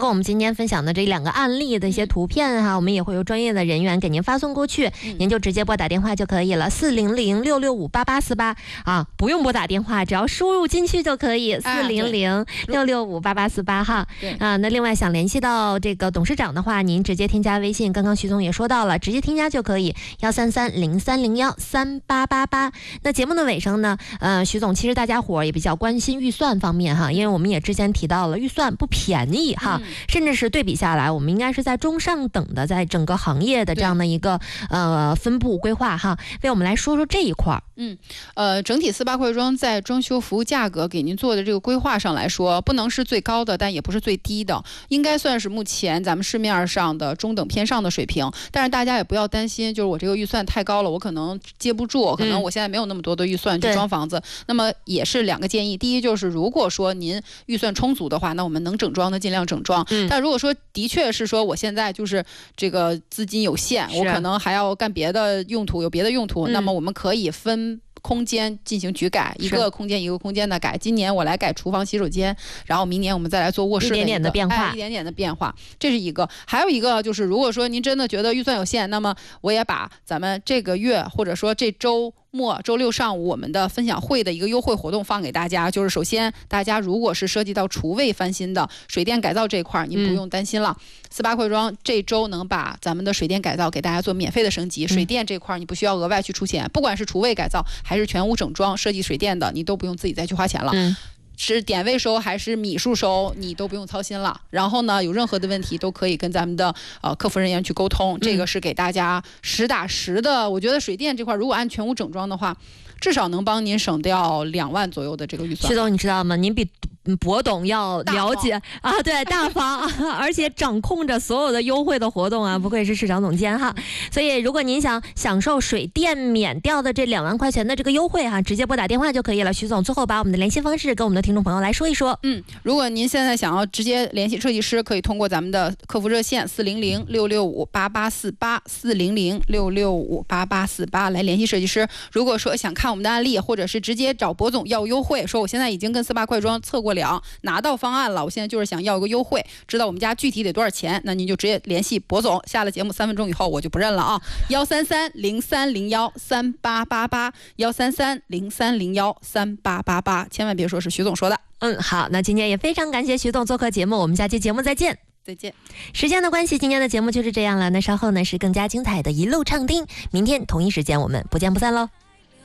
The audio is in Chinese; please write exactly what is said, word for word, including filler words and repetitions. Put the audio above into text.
括我们今天分享的这两个案例的一些图片哈，我们也会有专业的人员给您发送过去，您就直接拨打电话就可以了，四零零六六五八八四八啊，不用拨打电话，只要输入进去就可以，四零零六六五八八四八哈。啊，那另外想联系到这个董事长的话，您直接添加微信，刚刚徐总也说到了，直接添加就可以，幺三三零三零幺三八八八。那节目的尾声呢，呃，徐总其实大家伙也比较关心预算方面哈，因为我们也之前提到了预算不便宜哈，嗯、甚至是对比下来，我们应该是在中上等的，在整个行业的这样的一个呃分布规划哈，为我们来说说这一块。 嗯，呃，整体四八快装在装修服务价格给您做的这个规划上来说，不能是最高的，但也不是最低的，应该算是目前咱们市面上的中等偏上的水平。但是大家也不要担心，就是我这个预算太高了，我可能接不住，可能我现在没有那么多的预算去装房子。嗯、那么也是两个建议，第一就是如果说您预算充足的话，那我们能整装的尽量整装。嗯、但如果说的确是说我现在就是这个资金有限，我可能还要干别的用途，有别的用途，嗯、那么我们可以分空间进行局改，一个空间一个空间的改。今年我来改厨房洗手间，然后明年我们再来做卧室的一点点的变化、 哎，一点点的变化，这是一个。还有一个就是，如果说您真的觉得预算有限，那么我也把咱们这个月或者说这周末周六上午我们的分享会的一个优惠活动放给大家。就是首先，大家如果是涉及到厨卫翻新的水电改造这一块，您不用担心了。四八快装这周能把咱们的水电改造给大家做免费的升级，嗯、水电这块你不需要额外去出钱，不管是厨卫改造还是全屋整装设计水电的，你都不用自己再去花钱了。嗯是点位收还是米数收，你都不用操心了。然后呢，有任何的问题都可以跟咱们的呃客服人员去沟通。这个是给大家实打实的。我觉得水电这块如果按全屋整装的话，至少能帮您省掉两万左右的这个预算。 徐总，你知道吗？您比博董要了解啊，对，大方，而且掌控着所有的优惠的活动啊，不愧是市场总监哈。所以，如果您想享受水电免掉的这两万块钱的这个优惠哈，直接拨打电话就可以了。徐总，最后把我们的联系方式跟我们的听众朋友来说一说。 嗯，如果您现在想要直接联系设计师，可以通过咱们的客服热线四零零六六五八八四八四零零六六五八八四八来联系设计师。如果说想看我们的案例，或者是直接找博总要优惠，说我现在已经跟四八快装测过量，拿到方案了，我现在就是想要个优惠，知道我们家具体得多少钱，那您就直接联系博总。下了节目三分钟以后我就不认了啊，幺三三零三零幺三八八八，幺三三零三零幺三八八八，千万别说是徐总说的。 嗯，好，那今天也非常感谢徐总做客节目，我们下期节目再见。 再见。 时间的关系，今天的节目就是这样了。那稍后呢是更加精彩的一路畅听，明天同一时间我们不见不散喽。